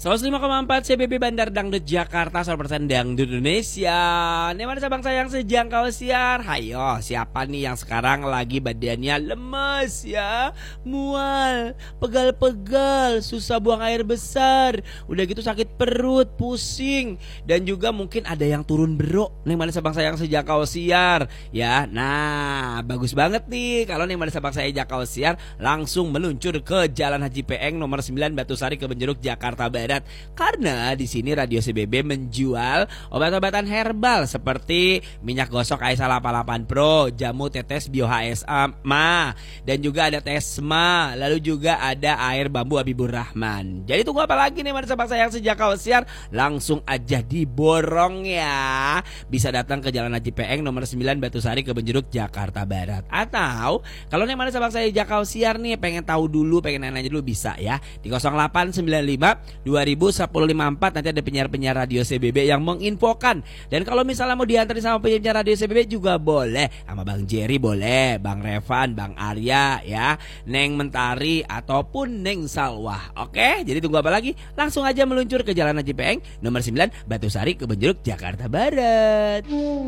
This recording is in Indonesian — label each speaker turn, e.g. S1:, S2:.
S1: 105,4 CBB Bandar Dangdut Jakarta, 100% Dangdut Indonesia. Nih mana sabang sayang sejangkau siar. Hayo, siapa nih yang sekarang lagi badannya lemes ya, mual, pegal-pegal, susah buang air besar, udah gitu sakit perut, pusing, dan juga mungkin ada yang turun berok. Nih mana sabang sayang sejangkau siar ya. Nah, bagus banget nih kalau nih mana sabang sayang sejangkau siar langsung meluncur ke Jalan Haji Peeng nomor 9 Batusari Kebonjeruk Jakarta Barat. Karena di sini Radio CBB menjual obat-obatan herbal seperti minyak gosok Aisa 88 Pro, jamu tetes Bio HSA Ma, dan juga ada Tesma, lalu juga ada air bambu Habibur Rahman. Jadi tunggu apa lagi nih sabang sayang sejak kau siar, langsung aja diborong ya. Bisa datang ke Jalan Haji Peeng nomor 9 Batusari Kebonjeruk Jakarta Barat. Atau kalau nih sabang saya sejak kau siar nih pengen tahu dulu, pengen nanya dulu bisa ya di 0895 201054 nanti ada penyiar-penyiar Radio CBB yang menginfokan. Dan kalau misalnya mau diantarin sama penyiar Radio CBB juga boleh, sama Bang Jerry boleh, Bang Revan, Bang Arya ya, Neng Mentari ataupun Neng Salwah. Oke, jadi tunggu apa lagi? Langsung aja meluncur ke Jalan Haji Peeng nomor 9 Batusari Kebonjeruk Jakarta Barat.